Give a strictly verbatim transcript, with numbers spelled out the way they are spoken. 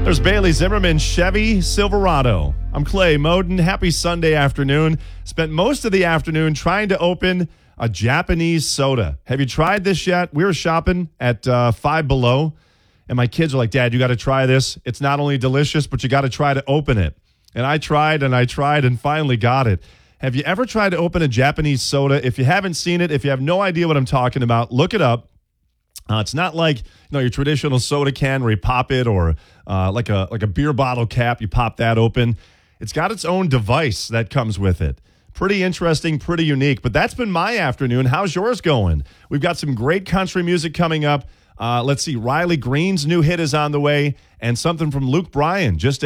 There's Bailey Zimmerman, Chevy Silverado. I'm Clay Moden. Happy Sunday afternoon. Spent most of the afternoon trying to open a Japanese soda. Have you tried this yet? We were shopping at uh, Five Below, and my kids are like, Dad, you got to try this. It's not only delicious, but you got to try to open it. And I tried and I tried and finally got it. Have you ever tried to open a Japanese soda? If you haven't seen it, if you have no idea what I'm talking about, look it up. Uh, it's not like, you know, your traditional soda can where you pop it, or uh, like a like a beer bottle cap, you pop that open. It's got its own device that comes with it. Pretty interesting, pretty unique. But that's been my afternoon. How's yours going? We've got some great country music coming up. Uh, let's see, Riley Green's new hit is on the way, and something from Luke Bryan just